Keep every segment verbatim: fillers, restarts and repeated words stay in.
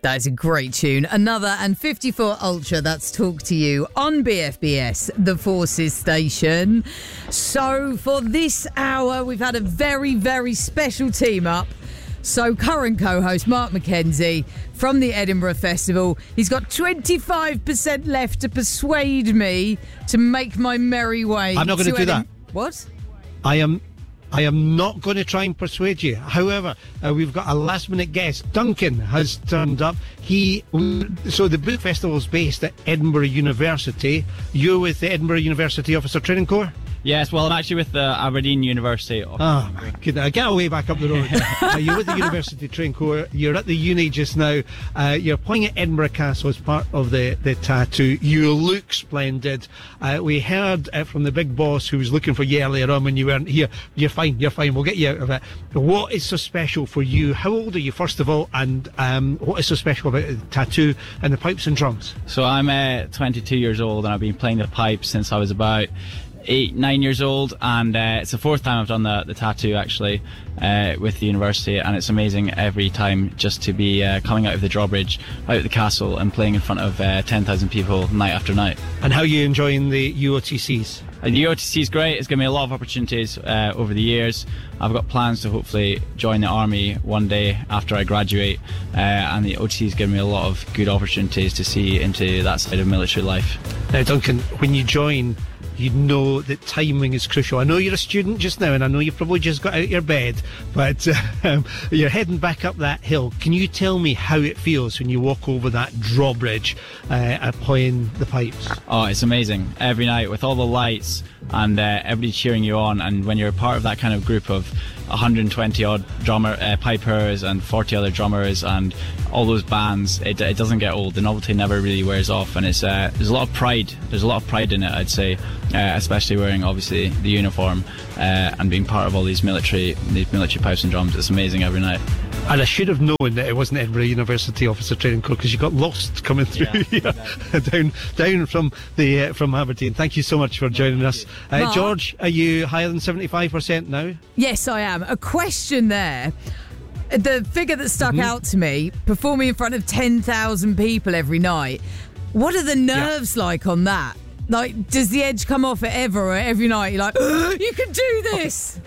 That is a great tune. Another and fifty-four Ultra, that's Talk to You on B F B S, the Forces station. So for this hour, we've had a very, very special team up. So current co-host Mark McKenzie from the Edinburgh Festival, he's got twenty-five percent left to persuade me to make my merry way. I'm not going to do Edin- that. What? I am I am not going to try and persuade you. However, uh, we've got a last minute guest. Duncan has turned up. He So the book festival is based at Edinburgh University. You're with the Edinburgh University Officer Training Corps? Yes, well, I'm actually with the Aberdeen University. Oh, my goodness. Get away back up the road. uh, you're with the University Training Corps. You're at the uni just now. Uh, you're playing at Edinburgh Castle as part of the, the tattoo. You look splendid. Uh, we heard uh, from the big boss who was looking for you earlier on when you weren't here. You're fine, you're fine. We'll get you out of it. What is so special for you? How old are you, first of all? And um, what is so special about the tattoo and the pipes and drums? So I'm uh, twenty-two years old and I've been playing the pipes since I was about eight, nine years old, and uh, it's the fourth time I've done the, the tattoo actually uh, with the university, and it's amazing every time just to be uh, coming out of the drawbridge, out of the castle and playing in front of uh, ten thousand people night after night. And how are you enjoying the U O T Cs? Uh, the U O T C is great. It's given me a lot of opportunities uh, over the years. I've got plans to hopefully join the army one day after I graduate, uh, and the O T C has given me a lot of good opportunities to see into that side of military life. Now, Duncan, when you join, you know that timing is crucial. I know you're a student just now, and I know you've probably just got out of your bed, but um, you're heading back up that hill. Can you tell me how it feels when you walk over that drawbridge uh, and playing the pipes? Oh, it's amazing. Every night with all the lights and uh, everybody cheering you on, and when you're part of that kind of group of one hundred twenty odd drummer uh, pipers and forty other drummers and all those bands, it, it doesn't get old. The novelty never really wears off, and it's uh, there's a lot of pride there's a lot of pride in it, I'd say, uh, especially wearing obviously the uniform uh, and being part of all these military these military pipes and drums. It's amazing every night. And I should have known that it wasn't Edinburgh University Officer Training Corps, because you got lost coming through yeah, here, down down from the uh, from Aberdeen. Thank you so much for joining us. Uh, George, are you higher than seventy-five percent now? Yes, I am. A question there. The figure that stuck mm-hmm. out to me, performing in front of ten thousand people every night. What are the nerves yeah. like on that? Like, does the edge come off at ever or every night? You're like, you can do this.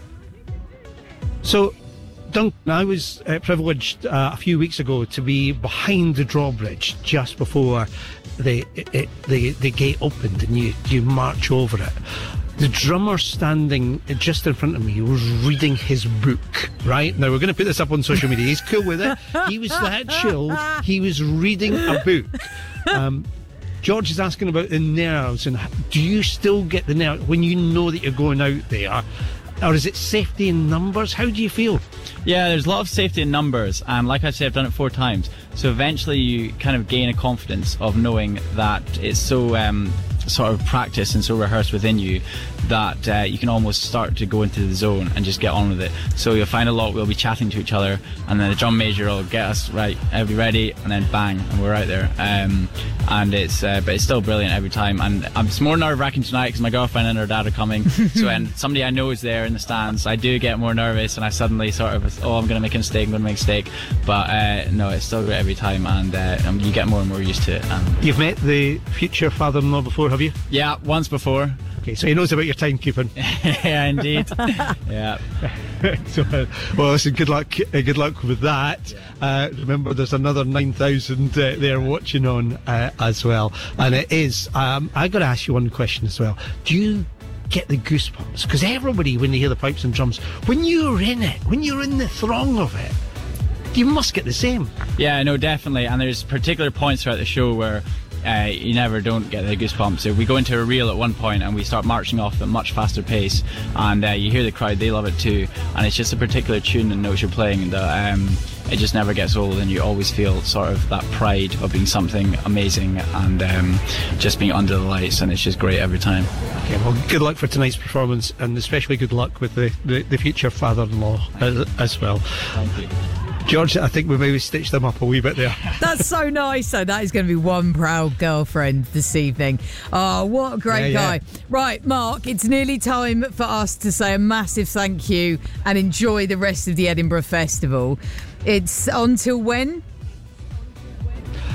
So, Duncan, I was uh, privileged uh, a few weeks ago to be behind the drawbridge just before the it, the the gate opened, and you you march over it. The drummer standing just in front of me was reading his book, right? Now, we're going to put this up on social media. He's cool with it. He was that chilled. He was reading a book. Um, George is asking about the nerves, and do you still get the nerves when you know that you're going out there? Or is it safety in numbers? How do you feel? Yeah, there's a lot of safety in numbers, and like I said, I've done it four times. So eventually you kind of gain a confidence of knowing that it's so um, sort of practiced and so rehearsed within you that uh, you can almost start to go into the zone and just get on with it. So you'll find a lot, we'll be chatting to each other, and then the drum major will get us, right, are we ready? And then bang, and we're out there. Um, and it's uh, but it's still brilliant every time, and um, it's more nerve-wracking tonight because my girlfriend and her dad are coming. So when somebody I know is there in the stands, I do get more nervous, and I suddenly sort of, oh, I'm going to make a mistake, I'm going to make a mistake. But uh, no, it's still great every time, and uh, you get more and more used to it. Um, You've met the future father-in-law before, have you? Yeah, once before. Okay, so he knows about your timekeeping. Yeah, indeed. Yeah. So, uh, well, listen, good luck. Uh, good luck with that. Uh, remember, there's another nine thousand uh, there watching on uh, as well, and it is. Um, I got to ask you one question as well. Do you get the goosebumps? Because everybody, when they hear the pipes and drums, when you're in it, when you're in the throng of it, you must get the same. Yeah, no, definitely. And there's particular points throughout the show where Uh, you never don't get the goosebumps. So we go into a reel at one point and we start marching off at a much faster pace, and uh, you hear the crowd, they love it too, and it's just a particular tune and notes you're playing that um, it just never gets old, and you always feel sort of that pride of being something amazing and um, just being under the lights, and it's just great every time. Okay, well, good luck for tonight's performance, and especially good luck with the, the, the future father-in-law as, as well. Thank you. George, I think we maybe stitched them up a wee bit there. That's so nice. So that is going to be one proud girlfriend this evening. Oh, what a great yeah, guy. Yeah. Right, Mark, it's nearly time for us to say a massive thank you and enjoy the rest of the Edinburgh Festival. It's on till when?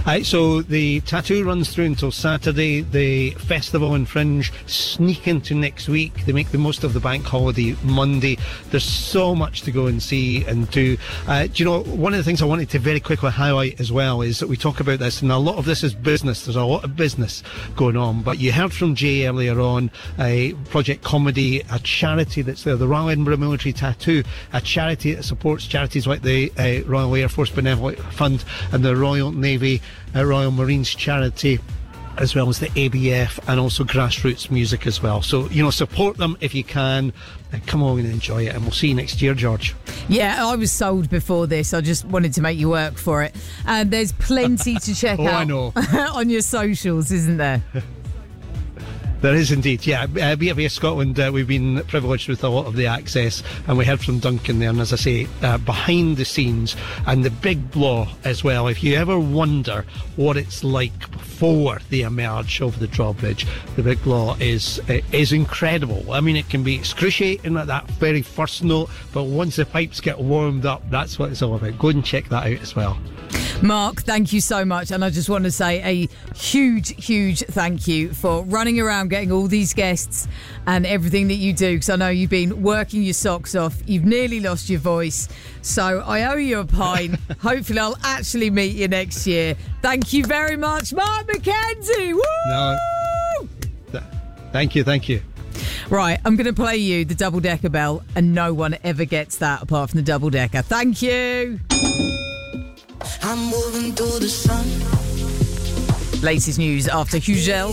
Uh, so the tattoo runs through until Saturday. The festival and Fringe sneak into next week. They make the most of the bank holiday Monday. There's so much to go and see and do. Uh, do you know, one of the things I wanted to very quickly highlight as well is that we talk about this, and a lot of this is business. There's a lot of business going on. But you heard from Jay earlier on, a Project Comedy, a charity that's there, the Royal Edinburgh Military Tattoo, a charity that supports charities like the uh, Royal Air Force Benevolent Fund and the Royal Navy, uh, Royal Marines Charity, as well as the A B F, and also grassroots music as well. So, you know, support them if you can. Uh, come along and enjoy it, and we'll see you next year, George. Yeah, I was sold before this. I just wanted to make you work for it. And there's plenty to check oh, out I know. on your socials, isn't there? There is indeed, yeah. Uh, B F B S Scotland, uh, we've been privileged with a lot of the access, and we heard from Duncan there, and as I say, uh, behind the scenes, and the Big Blaw as well. If you ever wonder what it's like before they emerge over the drawbridge, the Big Blaw is uh, is incredible. I mean, it can be excruciating at that very first note, but once the pipes get warmed up, that's what it's all about. Go and check that out as well. Mark, thank you so much. And I just want to say a huge, huge thank you for running around getting all these guests and everything that you do, because I know you've been working your socks off. You've nearly lost your voice. So I owe you a pint. Hopefully I'll actually meet you next year. Thank you very much, Mark McKenzie. Woo! No, th- thank you, thank you. Right, I'm going to play you the double-decker bell, and no one ever gets that apart from the double-decker. Thank you. I'm moving through the sun. Latest news after Hugel.